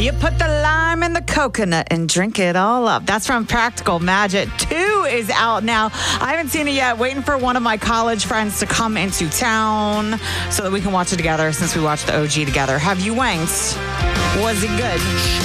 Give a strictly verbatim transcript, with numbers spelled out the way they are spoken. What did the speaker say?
You put the lime in the coconut and drink it all up. That's from Practical Magic. Two is out now. I haven't seen it yet. Waiting for one of my college friends to come into town so that we can watch it together since we watched the O G together. Have you wanked? Was it good?